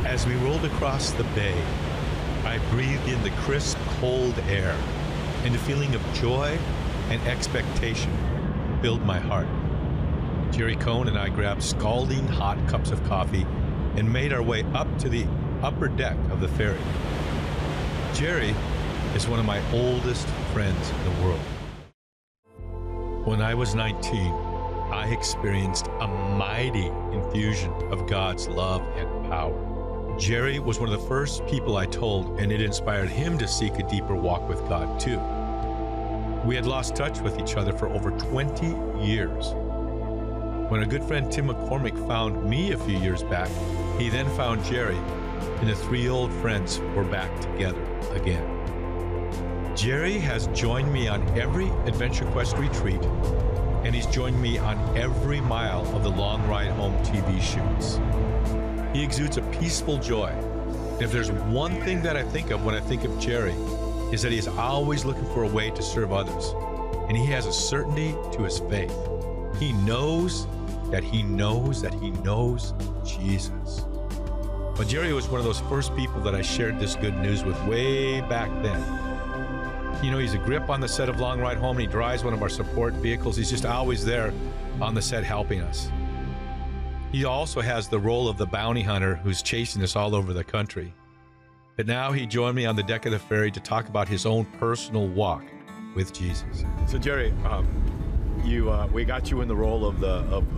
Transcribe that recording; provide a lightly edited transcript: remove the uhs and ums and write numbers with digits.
As we rolled across the bay, I breathed in the crisp, cold air, and a feeling of joy and expectation filled my heart. Jerry Cohn and I grabbed scalding hot cups of coffee and made our way up to the upper deck of the ferry. Jerry is one of my oldest friends in the world. When I was 19, I experienced a mighty infusion of God's love and power. Jerry was one of the first people I told, and it inspired him to seek a deeper walk with God too. We had lost touch with each other for over 20 years. When a good friend Tim McCormick found me a few years back, he then found Jerry, and the three old friends were back together again. Jerry has joined me on every Adventure Quest retreat, and he's joined me on every mile of the Long Ride Home TV shoots. He exudes a peaceful joy. And if there's one thing that I think of when I think of Jerry, is that he is always looking for a way to serve others. And he has a certainty to his faith. He knows that he knows that he knows Jesus. But Jerry was one of those first people that I shared this good news with way back then. You know, he's a grip on the set of Long Ride Home, and he drives one of our support vehicles. He's just always there on the set helping us. He also has the role of the bounty hunter who's chasing us all over the country. But now he joined me on the deck of the ferry to talk about his own personal walk with Jesus. So Jerry, we got you in the role of